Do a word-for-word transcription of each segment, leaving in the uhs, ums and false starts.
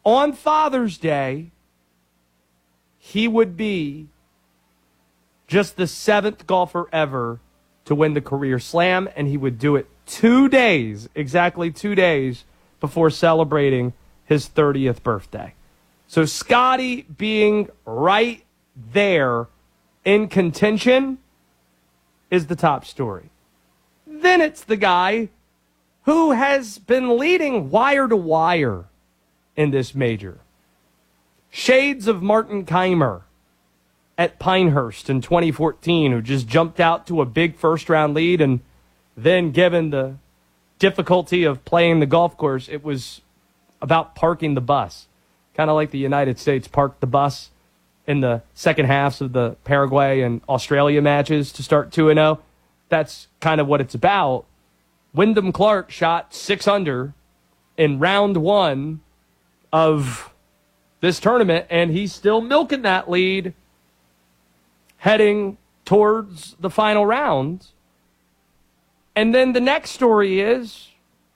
on Father's Day, he would be just the seventh golfer ever to win the career slam, and he would do it two days, exactly two days before celebrating his thirtieth birthday. So Scotty being right there in contention is the top story. Then it's the guy who has been leading wire to wire in this major. Shades of Martin Kaymer at Pinehurst in twenty fourteen, who just jumped out to a big first-round lead, and then given the difficulty of playing the golf course, it was about parking the bus. Kind of like the United States parked the bus in the second halves of the Paraguay and Australia matches to start two and oh. That's kind of what it's about. Wyndham Clark shot six under in round one of this tournament, and he's still milking that lead heading towards the final round. And then the next story is,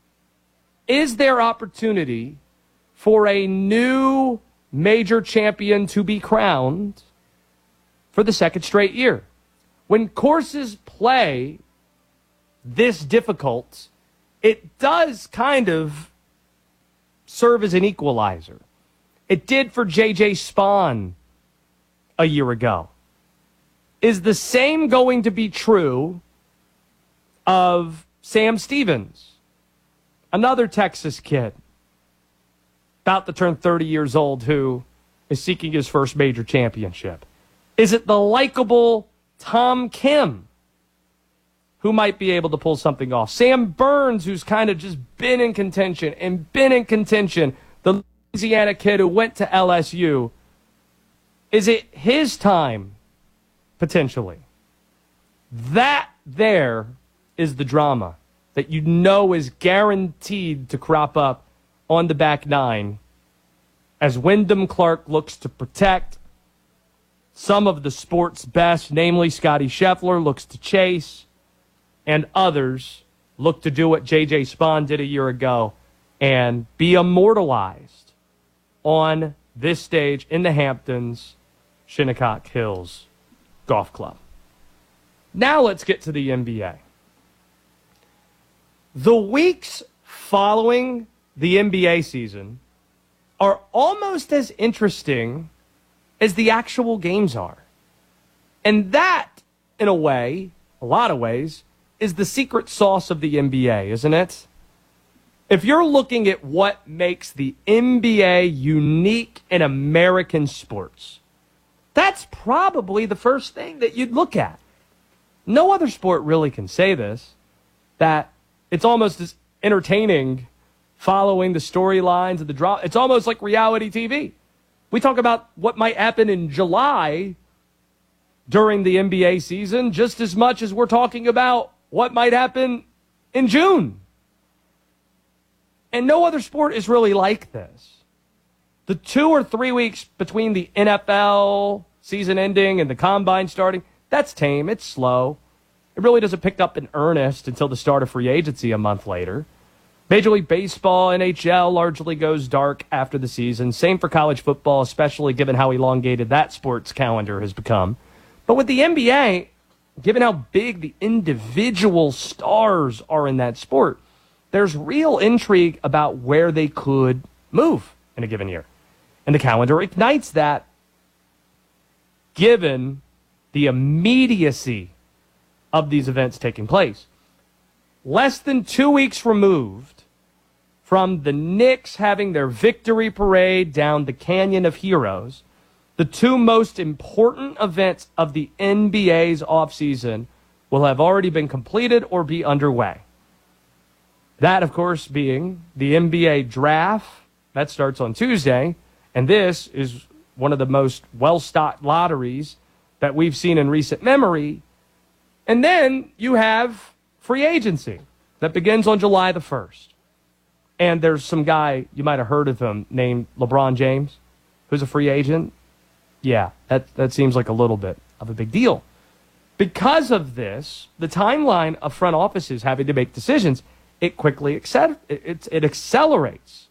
is there opportunity for a new major champion to be crowned for the second straight year? When courses play this difficult, it does kind of serve as an equalizer. It did for J J Spaun a year ago. Is the same going to be true of Sam Stevens, another Texas kid, about to turn thirty years old, who is seeking his first major championship? Is it the likable Tom Kim who might be able to pull something off? Sam Burns, who's kind of just been in contention and been in contention, the Louisiana kid who went to L S U. Is it his time, potentially? That there is the drama that you know is guaranteed to crop up on the back nine as Wyndham Clark looks to protect some of the sport's best, namely Scotty Scheffler looks to chase, and others look to do what J J Spaun did a year ago and be immortalized on this stage in the Hamptons, Shinnecock Hills Golf Club. Now let's get to the N B A. The weeks following the N B A season are almost as interesting as the actual games are. And that, in a way, a lot of ways, is the secret sauce of the N B A, isn't it? If you're looking at what makes the N B A unique in American sports, that's probably the first thing that you'd look at. No other sport really can say this, that it's almost as entertaining following the storylines of the drama. It's almost like reality T V. We talk about what might happen in July during the N B A season just as much as we're talking about what might happen in June. And no other sport is really like this. The two or three weeks between the N F L season ending and the combine starting, that's tame. It's slow. It really doesn't pick up in earnest until the start of free agency a month later. Major League Baseball, N H L, largely goes dark after the season. Same for college football, especially given how elongated that sports calendar has become. But with the N B A, given how big the individual stars are in that sport, there's real intrigue about where they could move in a given year. And the calendar ignites that, given the immediacy of these events taking place. Less than two weeks removed from the Knicks having their victory parade down the Canyon of Heroes, the two most important events of the N B A's offseason will have already been completed or be underway. That, of course, being the N B A draft. That starts on Tuesday, and this is one of the most well-stocked lotteries that we've seen in recent memory. And then you have free agency that begins on July the first. And there's some guy, you might have heard of him, named LeBron James, who's a free agent. Yeah, that, that seems like a little bit of a big deal. Because of this, the timeline of front offices having to make decisions, it quickly accept, it, it, it accelerates.